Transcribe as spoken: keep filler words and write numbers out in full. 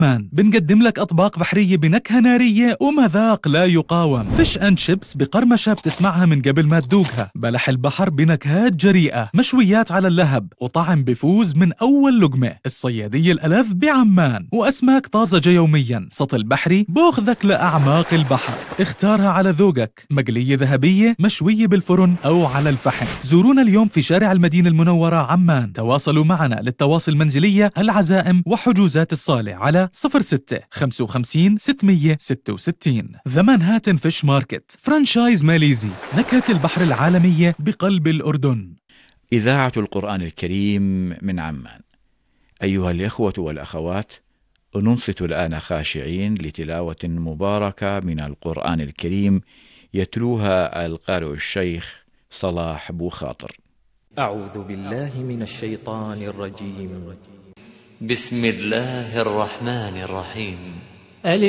مان بنقدم لك أطباق بحرية بنكهة نارية ومذاق لا يقاوم. فيش أند شيبس بقرمشة بتسمعها من قبل ما تذوقها، بلح البحر بنكهات جريئة، مشويات على اللهب وطعم بفوز من أول لقمة، الصيادية الألذ بعمان وأسماك طازجة يوميا، سطل بحري بأخذك لأعماق البحر. اختارها على ذوقك، مقلية ذهبية، مشوية بالفرن أو على الفحم. زورونا اليوم في شارع المدينة المنورة عمان. تواصلوا معنا للتواصل المنزلية، العزائم وحجوزات الصالة على صفر ستة خمسة وخمسين ستمية ستة وستين. ذا مانهاتن فيش ماركت، فرانشايز ماليزي، نكهة البحر العالمية بقلب الأردن. إذاعة القرآن الكريم من عمان. أيها الإخوة والأخوات، ننصت الآن خاشعين لتلاوة مباركة من القرآن الكريم يتلوها القارئ الشيخ صلاح بوخاطر. أعوذ بالله من الشيطان الرجيم. بسم الله الرحمن الرحيم. ألف